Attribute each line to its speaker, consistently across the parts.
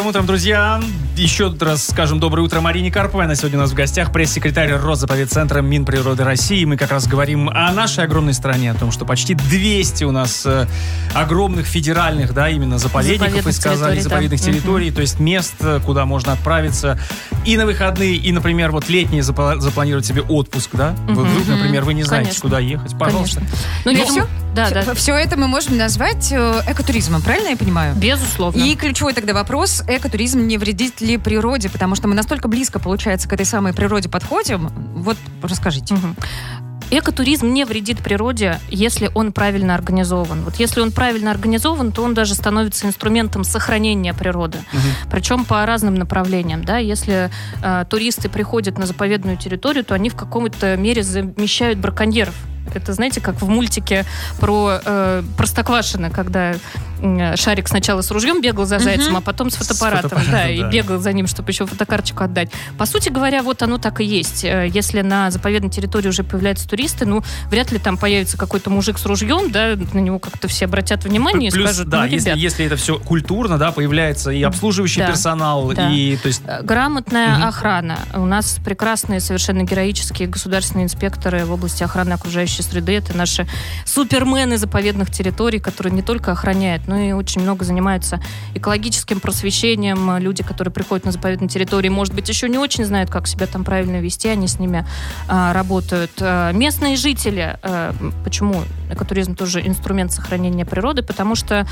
Speaker 1: Утром, друзья. Еще раз скажем доброе утро Марине Карповой. Она сегодня у нас в гостях, пресс-секретарь Росзаповедцентра Минприроды России. Мы как раз говорим о нашей огромной стране, о том, что почти 200 у нас огромных федеральных, да, именно заповедников, и сказали, заповедных территорий, то есть мест, куда можно отправиться и на выходные, и, например, вот летние запланировать себе отпуск, да? Вдруг, например, вы не знаете, куда ехать. Пожалуйста.
Speaker 2: Ну, и все?
Speaker 3: Да. Все это мы можем назвать экотуризмом, правильно я понимаю?
Speaker 2: Безусловно.
Speaker 3: И ключевой тогда вопрос: экотуризм не вредит ли природе? Потому что мы настолько близко, получается, к этой самой природе подходим. Вот расскажите.
Speaker 2: Экотуризм не вредит природе, если он правильно организован. Вот если он правильно организован, то он даже становится инструментом сохранения природы. Причем по разным направлениям. Да? Если туристы приходят на заповедную территорию, то они в каком-то мере замещают браконьеров. Это, знаете, как в мультике про Простоквашино, когда Шарик сначала с ружьем бегал за зайцем, а потом с фотоаппаратом. И бегал за ним, чтобы еще фотокарточку отдать. По сути говоря, вот оно так и есть. Если на заповедной территории уже появляются туристы, ну, вряд ли там появится какой-то мужик с ружьем, да, на него как-то все обратят внимание.
Speaker 1: Плюс,
Speaker 2: и скажут,
Speaker 1: да,
Speaker 2: ну, ребят,
Speaker 1: если это все культурно, да, появляется и обслуживающий персонал, и, то есть...
Speaker 2: Грамотная охрана. У нас прекрасные, совершенно героические государственные инспекторы в области охраны окружающей среды. Это наши супермены заповедных территорий, которые не только охраняют, но и очень много занимаются экологическим просвещением. Люди, которые приходят на заповедные территории, может быть, еще не очень знают, как себя там правильно вести, они с ними работают. Местные жители, почему экотуризм тоже инструмент сохранения природы? Потому что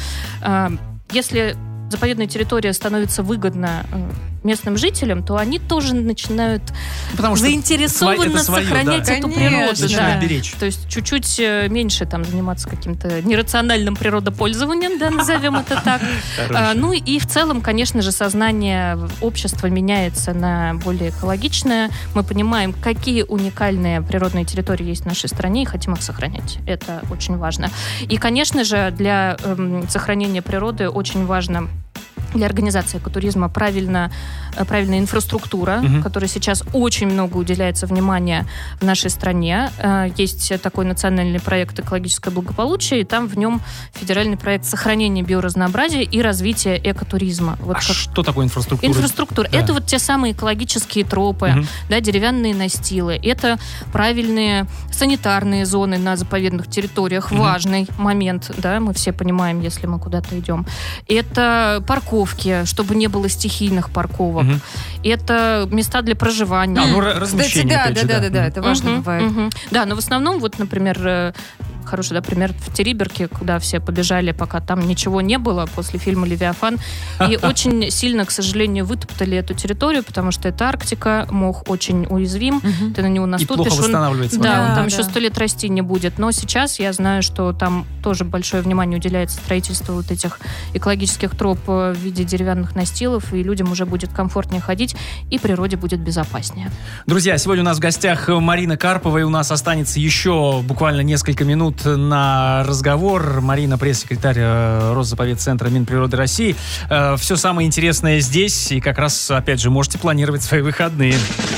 Speaker 2: если заповедная территория становится выгодна местным жителям, то они тоже начинают заинтересованно сохранять эту природу.
Speaker 1: Да.
Speaker 2: То есть чуть-чуть меньше там заниматься каким-то нерациональным природопользованием, да, назовем это так. Ну и в целом, конечно же, сознание общества меняется на более экологичное. Мы понимаем, какие уникальные природные территории есть в нашей стране, и хотим их сохранять. Это очень важно. И, конечно же, для сохранения природы очень важно для организации экотуризма правильная инфраструктура, которой сейчас очень много уделяется внимания в нашей стране. Есть такой национальный проект «Экологическое благополучие», и там в нем федеральный проект сохранения биоразнообразия и развития экотуризма. Вот
Speaker 1: что такое инфраструктура?
Speaker 2: Инфраструктура. Да. Это вот те самые экологические тропы, да, деревянные настилы. Это правильные санитарные зоны на заповедных территориях. Важный момент, да, мы все понимаем, если мы куда-то идем. Это парковки, чтобы не было стихийных парковок. Это места для проживания.
Speaker 1: Размещение.
Speaker 3: Да, это важно бывает.
Speaker 2: Да, но в основном, вот, например, хороший, да, пример в Териберке, куда все побежали, пока там ничего не было после фильма «Левиафан». И очень сильно, к сожалению, вытоптали эту территорию, потому что это Арктика, мох очень уязвим, ты на него наступишь.
Speaker 1: И плохо восстанавливается.
Speaker 2: Да, он там еще 100 лет расти не будет. Но сейчас я знаю, что там тоже большое внимание уделяется строительству вот этих экологических троп в виде деревянных настилов, и людям уже будет комфортнее ходить, и природе будет безопаснее.
Speaker 1: Друзья, сегодня у нас в гостях Марина Карпова, и у нас останется еще буквально несколько минут на разговор. Марина, пресс-секретарь Росзаповедцентра Минприроды России. Все самое интересное здесь, и как раз, опять же, можете планировать свои выходные.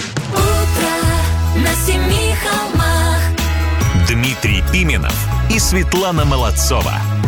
Speaker 4: Утро на семи холмах.
Speaker 5: Дмитрий Пименов и Светлана Молодцова.